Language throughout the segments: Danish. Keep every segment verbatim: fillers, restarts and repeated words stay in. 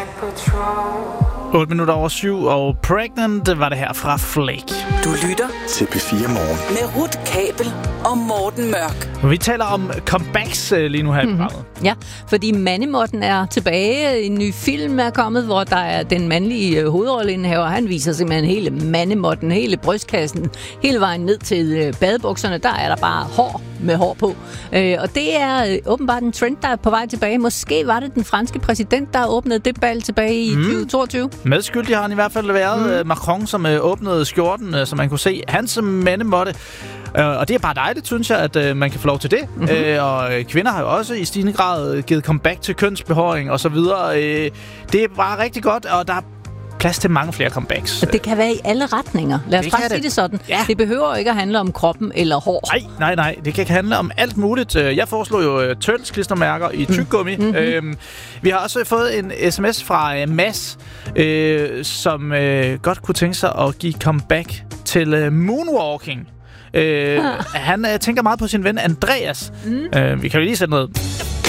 otte minutter over syv, og Pregnant var det her fra Flake. Du lytter til P fire Morgen med Ruth Kabel og Morten Mørk. Vi taler om comebacks lige nu her i programmet. Mm-hmm. Ja, fordi Mandemotten er tilbage. En ny film er kommet, hvor der er den mandlige hovedrolleindehaver. Han viser simpelthen hele Mandemotten, hele brystkassen, hele vejen ned til badebukserne. Der er der bare hår med hår på. Øh, og det er åbenbart en trend, der er på vej tilbage. Måske var det den franske præsident, der åbnede det bal tilbage i mm. tyve toogtyve. Medskyldig har han i hvert fald været. Mm. Macron, som åbnede skjorten, som man kunne se. Hans mandemotte. Og det er bare dejligt, synes jeg, at man kan få lov til det. Mm-hmm. Og kvinder har jo også i stigende grad givet comeback til kønsbehåring og så videre. Det er bare rigtig godt, og der er plads til mange flere comebacks. Og det kan være i alle retninger. Lad os det faktisk sige det sådan. Ja. Det behøver ikke at handle om kroppen eller hår. Nej, nej, nej. Det kan handle om alt muligt. Jeg foreslår jo tølsklistermærker i tyggegummi. Mm-hmm. Øhm, vi har også fået en sms fra uh, Mads, øh, som øh, godt kunne tænke sig at give comeback til uh, moonwalking. Øh, ah. Han øh, tænker meget på sin ven Andreas. Mm. Øh, vi kan jo lige sætte noget.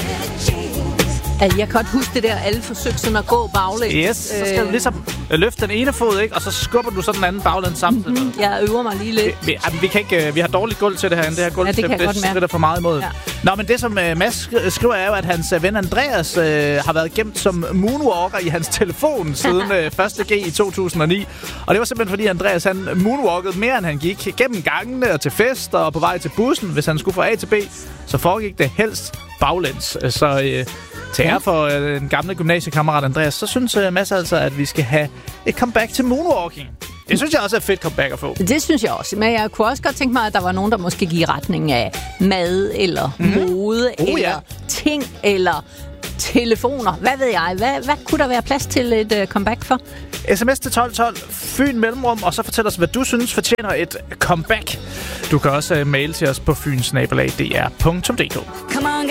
Jeg kan godt huske det der, alle forsøgte sådan at gå baglæns. Yes, så skal du ligesom løfte den ene fod, ikke? Og så skubber du så den anden baglæns samtidig. Mm-hmm. Jeg øver mig lige lidt. Vi, vi, vi, kan ikke, vi har dårligt gulv til det her. Det her gulv, ja, det kan jeg godt mærke. Det er for meget imod. Ja. Nå, men det som uh, Mads skriver er jo, at hans ven Andreas uh, har været gemt som moonwalker i hans telefon siden uh, første G i to tusind og ni. Og det var simpelthen fordi Andreas han moonwalkede mere end han gik gennem gangene og til fest og på vej til bussen. Hvis han skulle fra A til B, så foregik det helst baglæns. Så uh, til ære for øh, den gamle gymnasiekammerat Andreas, så synes øh, Mads altså, at vi skal have et comeback til moonwalking. Det synes jeg også er et fedt comeback at få. Det synes jeg også. Men jeg kunne også godt tænke mig, at der var nogen, der måske gik i retning af mad, eller mm-hmm. mode, oh, eller ja. ting, eller telefoner. Hvad ved jeg? Hvad, hvad kunne der være plads til et uh, comeback for? sms til tolv tolv, Fyn Mellemrum, og så fortæl os, hvad du synes fortjener et comeback. Du kan også uh, mail til os på fynsnabelag punktum d k.